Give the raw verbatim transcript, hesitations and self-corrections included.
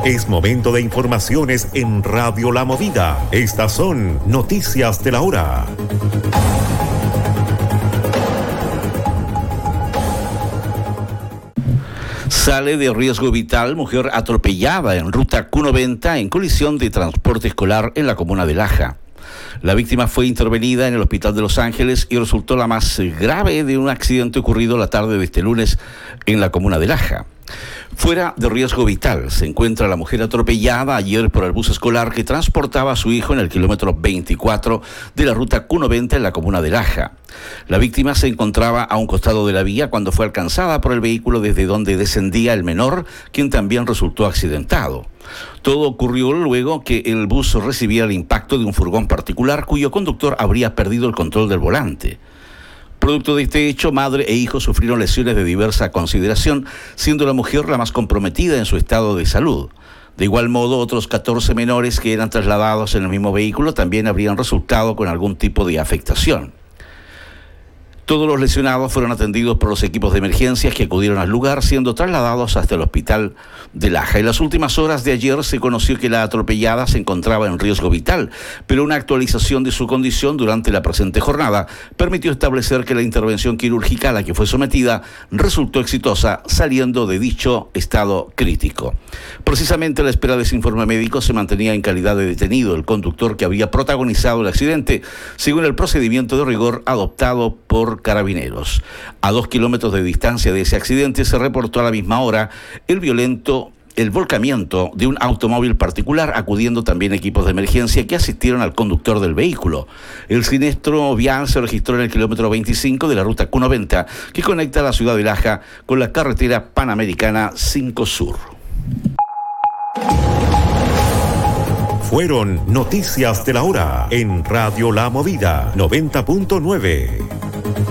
Es momento de informaciones en Radio La Movida. Estas son noticias de la hora. Sale de riesgo vital mujer atropellada en ruta Q noventa en colisión de transporte escolar en la comuna de Laja. La víctima fue intervenida en el Hospital de Los Ángeles y resultó la más grave de un accidente ocurrido la tarde de este lunes en la comuna de Laja. Fuera de riesgo vital se encuentra la mujer atropellada ayer por el bus escolar que transportaba a su hijo en el kilómetro veinticuatro de la ruta Q noventa en la comuna de Laja. La víctima se encontraba a un costado de la vía cuando fue alcanzada por el vehículo desde donde descendía el menor, quien también resultó accidentado. Todo ocurrió luego que el bus recibía el impacto de un furgón particular cuyo conductor habría perdido el control del volante. Producto de este hecho, madre e hijo sufrieron lesiones de diversa consideración, siendo la mujer la más comprometida en su estado de salud. De igual modo, otros catorce menores que eran trasladados en el mismo vehículo también habrían resultado con algún tipo de afectación. Todos los lesionados fueron atendidos por los equipos de emergencias que acudieron al lugar, siendo trasladados hasta el hospital de Laja. En las últimas horas de ayer se conoció que la atropellada se encontraba en riesgo vital, pero una actualización de su condición durante la presente jornada permitió establecer que la intervención quirúrgica a la que fue sometida resultó exitosa, saliendo de dicho estado crítico. Precisamente a la espera de ese informe médico se mantenía en calidad de detenido el conductor que había protagonizado el accidente, según el procedimiento de rigor adoptado por Carabineros. A dos kilómetros de distancia de ese accidente se reportó a la misma hora el violento el volcamiento de un automóvil particular, acudiendo también equipos de emergencia que asistieron al conductor del vehículo. El siniestro vial se registró en el kilómetro veinticinco de la ruta Q noventa que conecta la ciudad de Laja con la carretera Panamericana cinco Sur. Fueron noticias de la hora en Radio La Movida noventa punto nueve.